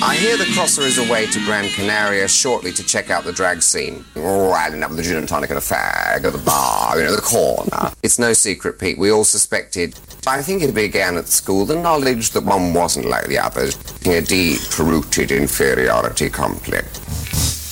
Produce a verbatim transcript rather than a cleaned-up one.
I hear the crosser is away to Gran Canaria shortly to check out the drag scene. Oh, I didn't have the gin and tonic and a fag at the bar, you know, the corner. It's no secret, Pete. We all suspected, I think it began at school, the knowledge that one wasn't like the others, a deep-rooted inferiority complex.